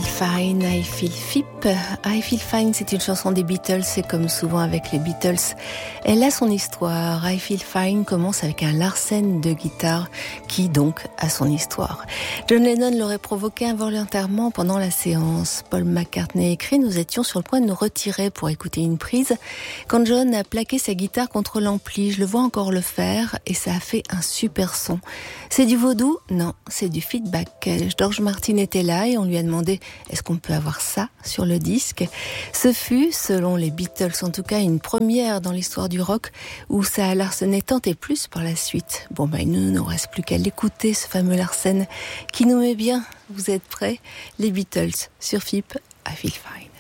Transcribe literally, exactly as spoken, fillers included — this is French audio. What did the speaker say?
Feel Fine, I Feel Fip. I Feel Fine, c'est une chanson des Beatles, et comme souvent avec les Beatles, elle a son histoire. I Feel Fine commence avec un Larsen de guitare qui donc a son histoire. John Lennon l'aurait provoqué involontairement pendant la séance. Paul McCartney écrit: nous étions sur le point de nous retirer pour écouter une prise quand John a plaqué sa guitare contre l'ampli. Je le vois encore le faire et ça a fait un super son. C'est du vaudou? Non, c'est du feedback. George Martin était là et on lui a demandé: est-ce qu'on peut avoir ça sur le disque? Ce fut, selon les Beatles en tout cas, une première dans l'histoire du rock où ça a Larsené tant et plus par la suite. Bon ben, il ne nous reste plus qu'à l'écouter, ce fameux Larsen qui nous met bien. Vous êtes prêts? Les Beatles sur F I P, I Feel Fine.